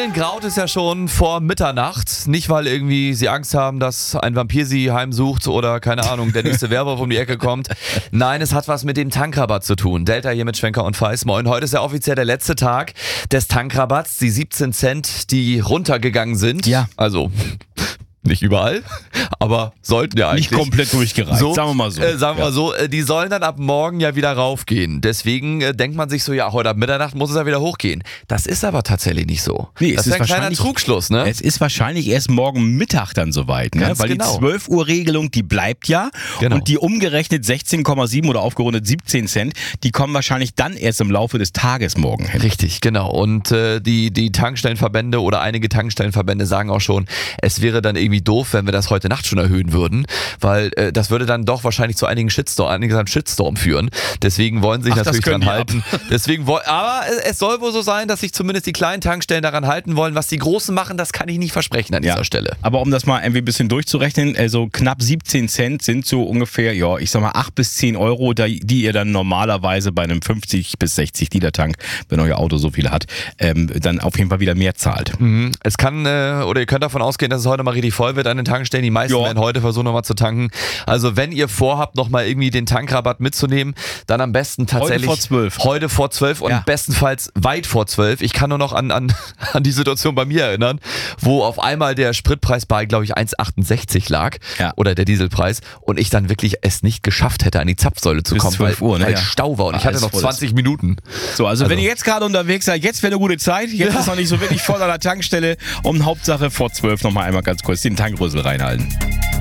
Vielen graut es ja schon vor Mitternacht. Nicht, weil irgendwie sie Angst haben, dass ein Vampir sie heimsucht oder, keine Ahnung, der nächste Werwolf um die Ecke kommt. Nein, es hat was mit dem Tankrabatt zu tun. Delta hier mit Schwenker und Feiß. Moin, heute ist ja offiziell der letzte Tag des Tankrabatts. Die 17 Cent, die runtergegangen sind. Ja. Also... Nicht überall, aber sollten ja eigentlich. Nicht komplett durchgereicht, sagen wir mal so. Sagen wir mal so, die sollen dann ab morgen ja wieder raufgehen. Deswegen denkt man sich so, ja, heute ab Mitternacht muss es ja wieder hochgehen. Das ist aber tatsächlich nicht so. Nee, das ist ein kleiner Trugschluss, ne? Es ist wahrscheinlich erst morgen Mittag dann soweit, ne? Ganz Weil genau. die 12 Uhr Regelung, die bleibt ja. Genau. Und die umgerechnet 16,7 oder aufgerundet 17 Cent, die kommen wahrscheinlich dann erst im Laufe des Tages morgen hin. Richtig, genau. Und die Tankstellenverbände oder einige Tankstellenverbände sagen auch schon, es wäre dann irgendwie doof, wenn wir das heute Nacht schon erhöhen würden, weil das würde dann doch wahrscheinlich zu einigen Shitstorm führen. Deswegen wollen sie sich natürlich dran halten. Aber es soll wohl so sein, dass sich zumindest die kleinen Tankstellen daran halten wollen. Was die Großen machen, das kann ich nicht versprechen an dieser Stelle. Aber um das mal irgendwie ein bisschen durchzurechnen, also knapp 17 Cent sind so ungefähr, ja, ich sag mal 8 bis 10 Euro, die ihr dann normalerweise bei einem 50 bis 60 Liter Tank, wenn euer Auto so viel hat, dann auf jeden Fall wieder mehr zahlt. Es kann, oder ihr könnt davon ausgehen, dass es heute mal richtig voll wird an den Tankstellen. Die meisten werden heute versuchen, nochmal zu tanken. Also wenn ihr vorhabt, nochmal irgendwie den Tankrabatt mitzunehmen, dann am besten tatsächlich heute vor 12 und bestenfalls weit vor 12. Ich kann nur noch an die Situation bei mir erinnern, wo auf einmal der Spritpreis bei, glaube ich, 1,68 lag oder der Dieselpreis und ich dann wirklich es nicht geschafft hätte, an die Zapfsäule zu kommen, weil Stau war und ich hatte noch 20 Minuten. So, also wenn ihr jetzt gerade unterwegs seid, jetzt wäre eine gute Zeit. Jetzt ist noch nicht so wirklich voll an der Tankstelle. Hauptsache vor 12 nochmal einmal ganz kurz den Tankrüssel reinhalten.